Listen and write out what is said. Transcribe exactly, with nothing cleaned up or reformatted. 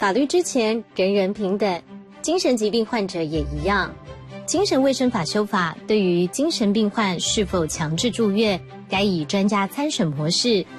法律之前人人平等，精神疾病患者也一样。精神卫生法修法对于精神病患是否强制住院，该以专家参审模式